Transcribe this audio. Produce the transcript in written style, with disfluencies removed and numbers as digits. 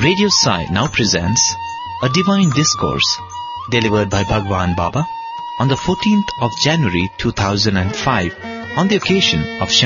Radio Sai now presents a divine discourse delivered by Bhagwan Baba on the 14th of January 2005 on the occasion of